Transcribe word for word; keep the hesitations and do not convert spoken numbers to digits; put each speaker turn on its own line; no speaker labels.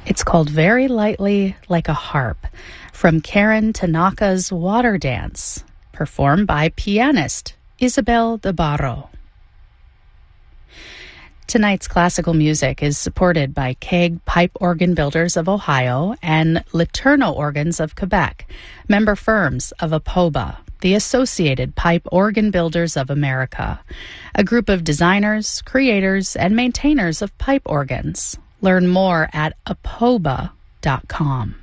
It's called Very Lightly Like a Harp, from Karen Tanaka's Water Dance, performed by pianist Isabel de Barro. Tonight's classical music is supported by Keg Pipe Organ Builders of Ohio and Letourneau Organs of Quebec, member firms of APOBA, the Associated Pipe Organ Builders of America, a group of designers, creators, and maintainers of pipe organs. Learn more at apoba dot com.